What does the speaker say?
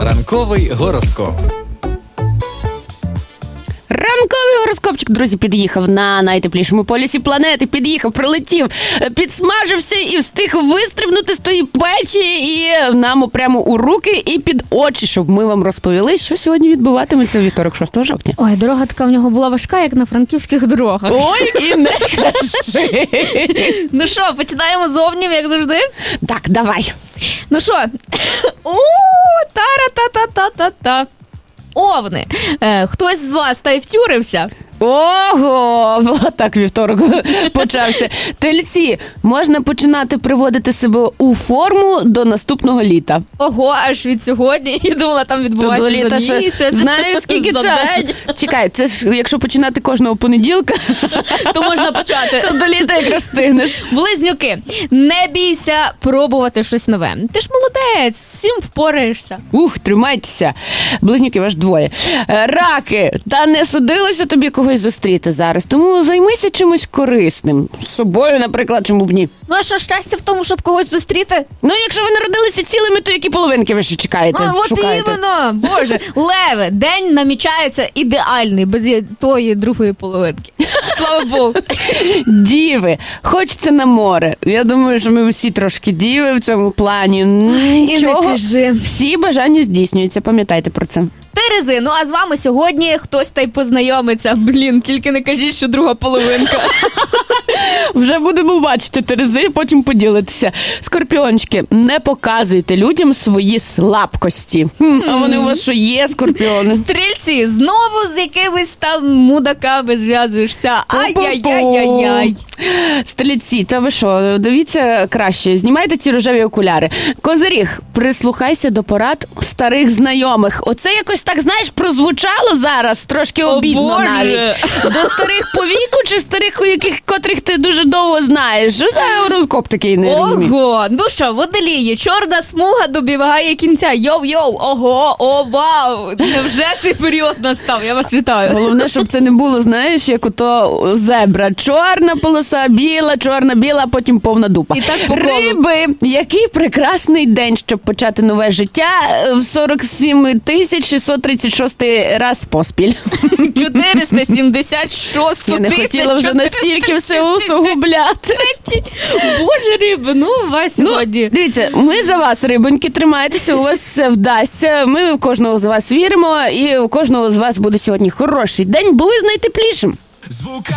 Ранковий гороскоп. Ранковий гороскопчик, друзі, під'їхав на найтеплішому полюсі планети, під'їхав, прилетів, підсмажився і встиг вистрибнути з тої печі і нам прямо у руки і під очі, щоб ми вам розповіли, що сьогодні відбуватиметься у вівторок, 6 жовтня. Ой, дорога така в нього була важка, як на франківських дорогах. Ой, і не кажи. Ну що, починаємо з овнів, як завжди? Так, давай. Ну що, тара-та-та-та-та-та. Овни, хтось з вас та й втюрився? Ого, так вівторок почався. Тельці, можна починати приводити себе у форму до наступного літа. Ого, аж від сьогодні, я думала, там відбувається до літа за місяць. Знаєш, скільки за часу? день. Чекай, це ж якщо починати кожного понеділка, То можна почати. то до літа якраз встигнеш. Близнюки, не бійся пробувати щось нове. Ти ж молодець, всім впораєшся. Тримайтеся. Близнюки, ваш двоє. Раки, та не судилося тобі когось зустріти зараз, тому займися чимось корисним. З собою, наприклад, чому б ні? Ну а що, щастя в тому, щоб когось зустріти? Ну, якщо ви народилися цілими, то які половинки ви ще чекаєте? От шукаєте? іменно, боже. Леви, день намічається ідеальний, без тої другої половинки. Слава Богу. Діви, хочеться на море. Я думаю, що ми всі трошки діви в цьому плані. І не Нічого. кажи. Всі бажання здійснюються, пам'ятайте про це. Терези, ну а з вами сьогодні хтось та й познайомиться. Блін, тільки не кажіть, що друга половинка. Вже будемо бачити Терези, потім поділитися. Скорпіончики, не показуйте людям свої слабкості. А вони у вас що є, скорпіони? Стрільці, знову з якимись там мудаками зв'язуєшся. Ай-яй-яй-яй-яй. Стрільці, та ви що, дивіться краще, знімайте ці рожеві окуляри. Козиріг, прислухайся до порад старих знайомих. Оце якось так, знаєш, прозвучало зараз, трошки обідно навіть. До старих по віку чи старих, котрих ти дуже довго знаєш? Що за гороскоп такий, не розумію? Ого, ну що, водолії, чорна смуга добігає кінця. Йоу-йоу, ого, о, вау. Невже цей період настав? Я вас вітаю. Головне, щоб це не було, знаєш, як ото зебра. Чорна полоса, біла, чорна, біла, потім повна дупа. І так по колу. Риби, який прекрасний день, щоб почати нове життя в 47 636 раз поспіль. 476 Я не хотіла вже настільки все усугубляти. Боже, риби, ну вас сьогодні. Дивіться, ми за вас, рибоньки, тримайтеся, у вас все вдасться. Ми в кожного з вас віримо, і у кожного з вас буде сьогодні хороший день, бо ви з найтеплішим.